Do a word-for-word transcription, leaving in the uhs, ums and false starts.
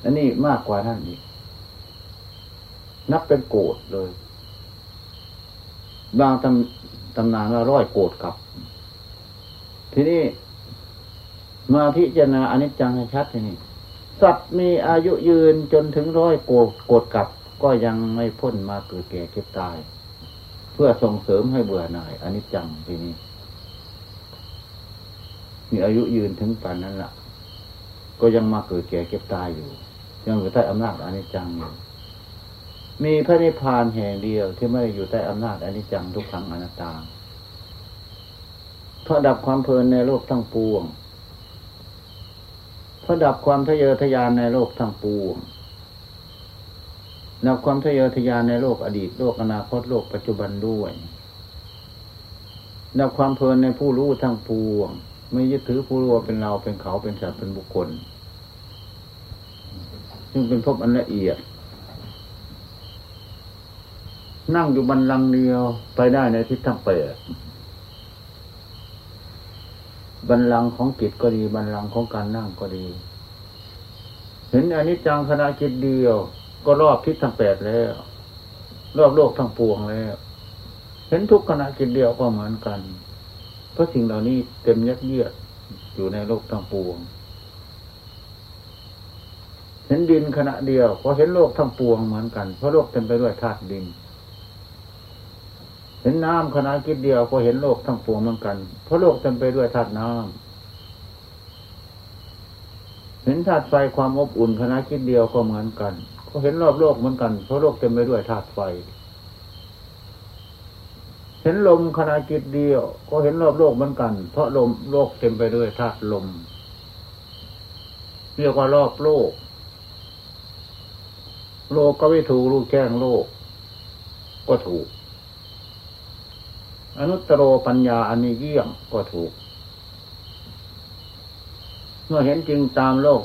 อันนี้มากกว่านั่นอีกนับเป็นโกฏเลยบางตำตำนานว่าร้อยโกฏกับทีนี้มาพิจารณาอนิจจังให้ชัดทีนี้สัตว์มีอายุยืนจนถึงร้อยโกฏโกฏกับก็ยังไม่พ้นมาเกิดแก่เก็บตายเพื่อส่งเสริมให้เบื่อหน่ายอนิจจังทีนี้มีอายุยืนถึงป่านนั้นล่ะก็ยังมาเกิดแก่เก็บตายอยู่ยังอยู่ใต้อำนาจอนิจจังอยู่มีพระนิพพานแห่งเดียวที่ไม่ได้อยู่ใต้อำนาจอนิจจังทุกขังอนัตตาเพราะดับความเพลินในโลกทั้งปวงเพราะดับความทะเยอทะยานในโลกทั้งปวงดับความทะเยอทะยานในโลกอดีตโลกอนาคตโลกปัจจุบันด้วยดับความเพลินในผู้รู้ทั้งปวงไม่ยึดถือผู้รู้เป็นเราเป็นเขาเป็นสัตว์เป็นบุคคลซึ่งเป็นภพอันละเอียดนั่งอยู่บัลลังก์เดียวไปได้ในทิศทั้งแปดบัลลังก์ของจิตก็ดีบัลลังก์ของการนั่งก็ดีเห็นอนิจจังขณะจิตเดียวก็รอบทิศทั้งแปดแล้วรอบโลกทั้งปวงแล้วเห็นทุกขณะจิตเดียวก็เหมือนกันเพราะสิ่งเหล่านี้เต็มยัดเยียดอยู่ในโลกทั้งปวงเห็นดินขณะเดียวก็เห็นโลกทั้งปวงเหมือนกันเพราะโลกเต็มไปด้วยธาตุดินเห็นน้ำขณะจิตเดียวก็เห็นโลกทั้งปวงเหมือนกันเพราะโลกเต็มไปด้วยธาตุน้ำเห็นธาตุไฟความอบอุ่นขณะจิตเดียวก็เหมือนกันก็เห็นรอบโลกเหมือนกันเพราะโลกเต็มไปด้วยธาตุไฟเห็นลมขณะจิตเดียวก็เห็นรอบโลกเหมือนกันเพราะลมโลกเต็มไปด้วยธาตุลมเรียกว่ารอบโลกโลกก็ไม่ถูกรู้แจ้งโลกก็ถูกอนุตตรปัญญาอันนี้เยี่ยมก็ถูกเมื่อเห็นจริงตามโลก